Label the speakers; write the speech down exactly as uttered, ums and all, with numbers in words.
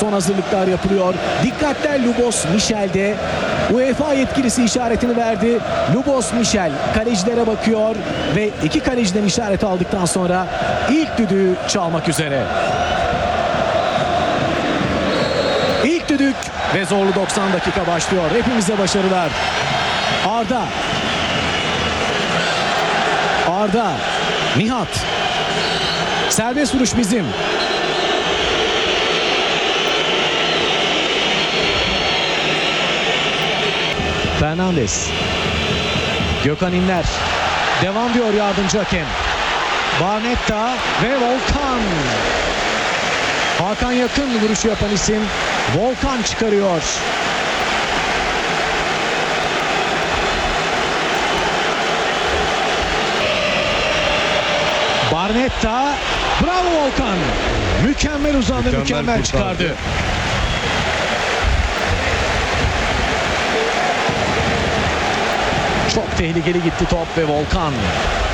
Speaker 1: son hazırlıklar yapılıyor. Dikkatler Lubos Michel'de. UEFA yetkilisi işaretini verdi. Lubos Michel kalecilere bakıyor ve iki kaleciden işaret aldıktan sonra ilk düdüğü çalmak üzere. İlk düdük ve zorlu doksan dakika başlıyor. Hepimize başarılar. Arda. Arda. Nihat. Serbest vuruş bizim. Fernandes. Gökhan İnler. Devam diyor yardımcı hakem. Barnetta ve Volkan. Hakan Yakın vuruşu yapan isim. Volkan çıkarıyor. Barnetta. Bravo Volkan. Mükemmel uzandı, mükemmel, mükemmel çıkardı. Çok tehlikeli gitti top ve Volkan.